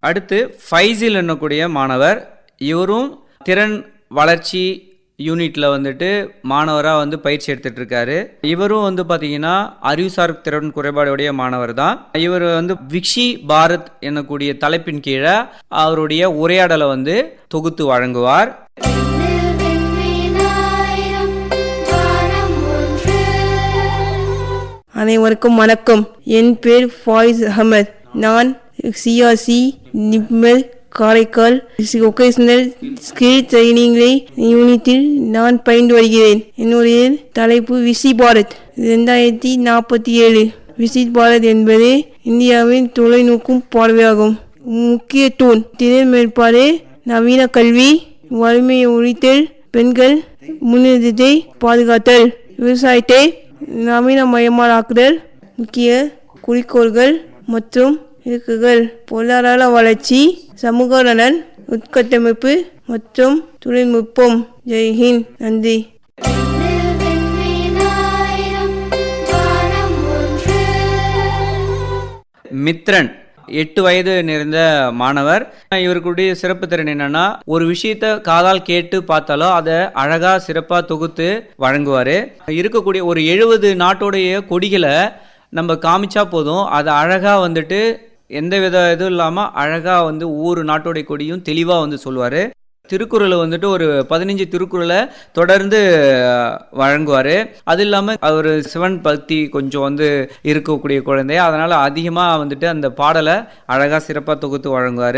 அடுத்து ஃபைசில் என்னக்கூடிய மாணவர், இவரும் திறன் வளர்ச்சி யூனிட்ல வந்துட்டு மாணவராக வந்து பயிற்சி எடுத்துட்டு இருக்காரு. இவரும் வந்து பார்த்தீங்கன்னா அறிவுசார் திறன் குறைபாடுடைய மாணவர் தான். இவர் வந்து விக்ஷி பாரத் என்னக்கூடிய தலைப்பின் கீழே அவருடைய உரையாடலை வந்து தொகுத்து வழங்குவார். அனைவருக்கும் வணக்கம். என் பேர் ஃபாயிஸ் அகமது. நான் CRC நிப்மல் Karaikal vocational skill training யூனிட்டில் நான் பயின்று வருகிறேன். என்னுடைய தலைப்பு விசிட் பாரத் 2047. விசிட் பாரத் என்பது இந்தியாவின் தொலைநோக்கும் பார்வையாகும். முக்கிய தூண் திறன் மேம்பாடு, நவீன கல்வி, வறுமையை ஒழித்தல், பெண்கள் முன்னேற்றத்தை பாதுகாத்தல், விவசாயத்தை நவீனமயமாக்குதல். முக்கிய குறிக்கோள்கள் மற்றும் இலக்குகள்: பொருளாதார வளர்ச்சி, சமூக நலன், உட்கட்டமைப்பு மற்றும் தொழில்நுட்பம். ஜெய்ஹிந்த். நன்றி. மித்ரன் 8 வயது நிறைந்த மாணவர். இவருக்குடைய சிறப்பு திறன் என்னன்னா, ஒரு விஷயத்த காதால் கேட்டு பார்த்தாலும் அதை அழகா சிறப்பா தொகுத்து வழங்குவாரு. இருக்கக்கூடிய ஒரு 70 நாட்டோடைய கொடிகளை நம்ம காமிச்சா போதும், அதை அழகா வந்துட்டு எந்த வித இதுவும் இல்லாமல் அழகா வந்து ஒவ்வொரு நாட்டோடைய கொடியும் தெளிவாக வந்து சொல்லுவார். திருக்குறளை வந்துட்டு ஒரு 15 திருக்குறளை தொடர்ந்து வழங்குவார். அது இல்லாமல் அவர் சிவன் பக்தி கொஞ்சம் வந்து இருக்கக்கூடிய குழந்தை, அதனால் அதிகமாக வந்துட்டு அந்த பாடலை அழகாக சிறப்பாக தொகுத்து வழங்குவார்.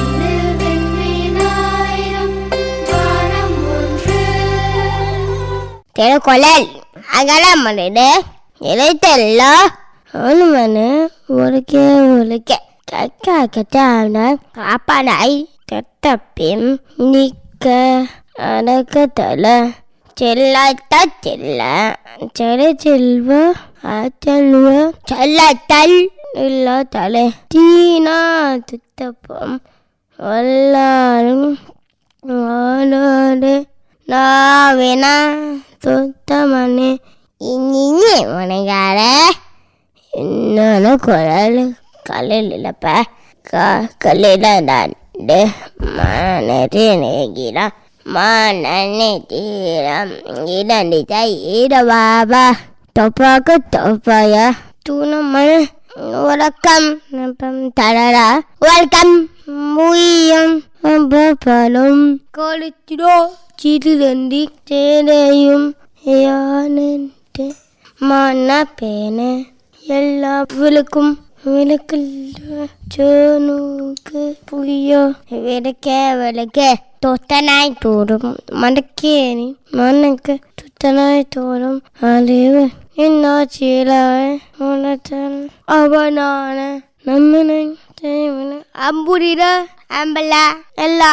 திருக்குறள் அகலமனிடு இறைத்தல்ல அனுமனு ஒருக்கே ஒருக்கே கட்டான காப்பானை தத்தப்பின் நீக்க அடக்கத்தல செல்லத்த செல்ல செல செல்வ அச்சல்வ செல்லத்தல் இல்ல தலை தீனா துத்தப்பம் வல்லாரும் வாழாடு நாவினா சுத்தமனே இங்கே உனகார இன்னொன்று குரல் கல்லில் இல்லப்ப கல்லில் தாண்டு மனது நேகிரம் மனநே தீரம் இடண்டிச்ச ஈரவாபா தொப்பாக்கு தொப்பாய தூணமன் வணக்கம் தரரா வணக்கம் முயம் பலும் கொளுத்திடோ சிறுதண்டி சேரையும் யானே மன பேன எல்லாவளுக்கும் விளக்கில் சோனுக்கு புளியோ விளக்க தொத்தனாய் தோறும் மடக்கேறி மனக்கு துத்தனாய் தோறும் அழிவு இன்னாச்சிலாய் உணர்த்தல் அவனான நம்மனை அம்புரிட அம்பலா எல்லா